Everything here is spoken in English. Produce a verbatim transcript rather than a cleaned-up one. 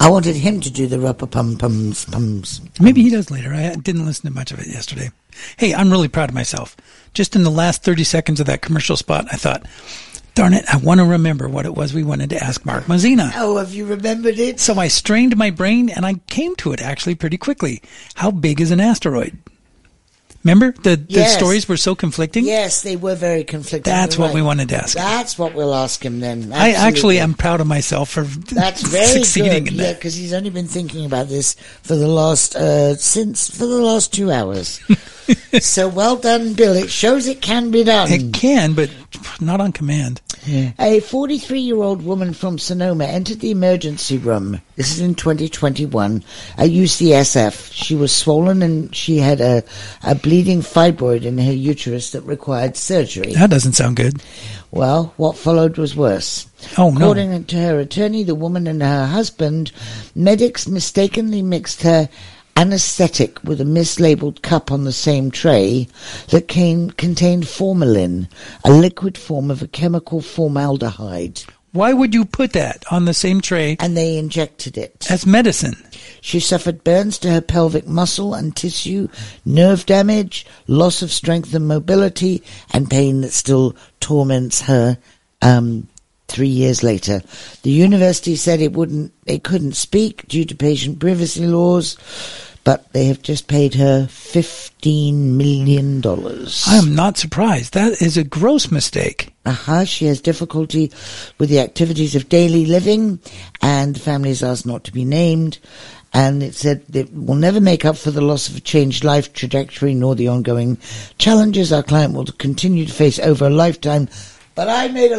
I wanted him to do the ruppa pum pums pums. Maybe he does later. I didn't listen to much of it yesterday. Hey, I'm really proud of myself. Just in the last thirty seconds of that commercial spot, I thought, darn it, I want to remember what it was we wanted to ask Mark Mazzina. Oh, have you remembered it? So I strained my brain, and I came to it actually pretty quickly. How big is an asteroid? Remember? The, the yes. stories were so conflicting? Yes, they were very conflicting. That's You're what right. we wanted to ask him. That's what we'll ask him then. Absolutely. I actually am proud of myself for That's very succeeding good. in Yeah, that. because he's only been thinking about this for the last uh, since for the last two hours. So well done, Bill. It shows it can be done. It can, but not on command. Yeah. A forty-three-year-old woman from Sonoma entered the emergency room. This is in twenty twenty-one at U C S F. She was swollen and she had a, a bleeding fibroid in her uterus that required surgery. That doesn't sound good. Well, what followed was worse. Oh, no. According to her attorney, the woman and her husband, medics mistakenly mixed her anesthetic with a mislabeled cup on the same tray that came, contained formalin, a liquid form of a chemical formaldehyde. Why would you put that on the same tray And they injected it. as medicine? She suffered burns to her pelvic muscle and tissue, nerve damage, loss of strength and mobility, and pain that still torments her um, three years later. The university said it wouldn't, it couldn't speak due to patient privacy laws, but they have just paid her fifteen million dollars. I am not surprised. That is a gross mistake. Uh-huh. She has difficulty with the activities of daily living, and the family is asked not to be named. And it said it will never make up for the loss of a changed life trajectory nor the ongoing challenges our client will continue to face over a lifetime. But I made a